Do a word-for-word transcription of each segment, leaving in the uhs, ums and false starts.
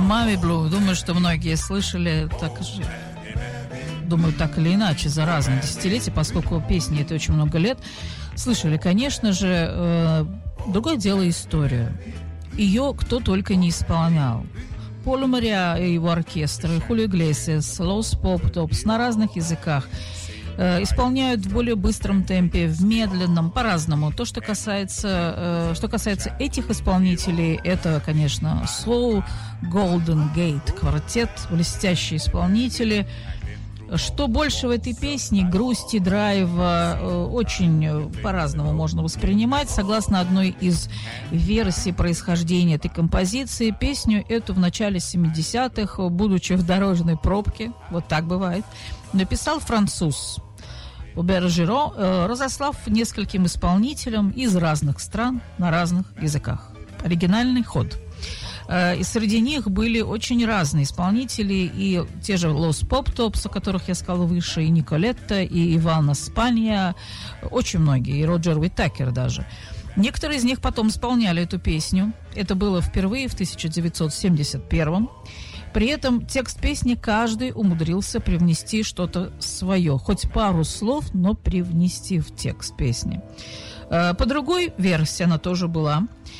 Mami Blue. Думаю, что многие слышали, так же, думаю, так или иначе, за разные десятилетия, поскольку песни это очень много лет. Слышали, конечно же, э, другое дело история. Ее кто только не исполнял. Полу Мариа и его оркестр, Хулио Иглесиас, Лос Поп Топс на разных языках э, исполняют в более быстром темпе, в медленном, по-разному. То, что касается, э, что касается этих исполнителей, это, конечно, Soul Golden Gate квартет, блестящие исполнители. Что больше в этой песне, грусти, драйва, э, очень по-разному можно воспринимать. Согласно одной из версий происхождения этой композиции, песню эту в начале семидесятых, будучи в дорожной пробке, вот так бывает, написал француз Робер Жиро, э, разослав нескольким исполнителям из разных стран на разных языках. Оригинальный ход. И среди них были очень разные исполнители, и те же Лос Поп Топс, о которых я сказала выше, и Николетта, и Ивана Спанья, очень многие, и Роджер Уитакер даже. Некоторые из них потом исполняли эту песню. Это было впервые в тысяча девятьсот семьдесят первом. При этом текст песни каждый умудрился привнести что-то свое, хоть пару слов, но привнести в текст песни. По другой версии она тоже была.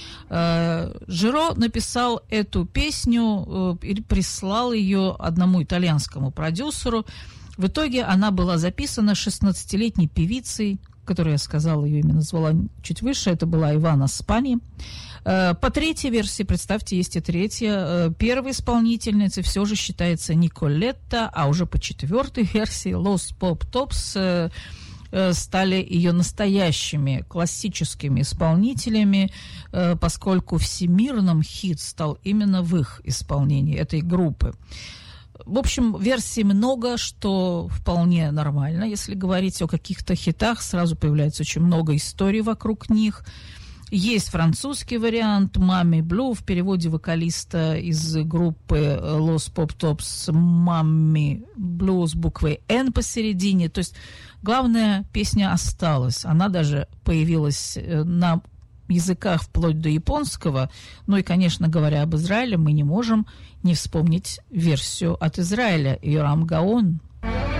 Жиро написал эту песню и прислал ее одному итальянскому продюсеру. В итоге она была записана шестнадцатилетней певицей, которую я сказала, ее имя назвала чуть выше, это была Ивана Спанья. По третьей версии, представьте, есть и третья, первой исполнительницей все же считается Николетта, а уже по четвертой версии Лос Поп Топс стали ее настоящими классическими исполнителями, поскольку всемирным хит стал именно в их исполнении этой группы. В общем, версий много, что вполне нормально. Если говорить о каких-то хитах, сразу появляется очень много историй вокруг них. Есть французский вариант «Mami Blue» в переводе вокалиста из группы Los Pop Tops «Mami Blue» с буквой «Н» посередине. То есть главная песня осталась. Она даже появилась на языках вплоть до японского. Ну и, конечно, говоря об Израиле, мы не можем не вспомнить версию от Израиля «Йорам Гаон».